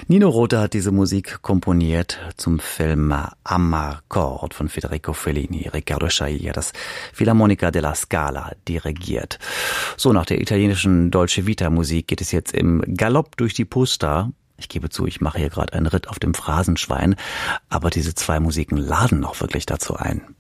Nino Rota hat diese Musik komponiert zum Film Amarcord von Federico Fellini. Riccardo Chailly hat das Philharmonica della Scala dirigiert. So, nach der italienischen Dolce Vita Musik geht es jetzt im Galopp durch die Pusta. Ich gebe zu, ich mache hier gerade einen Ritt auf dem Phrasenschwein, aber diese zwei Musiken laden auch wirklich dazu ein.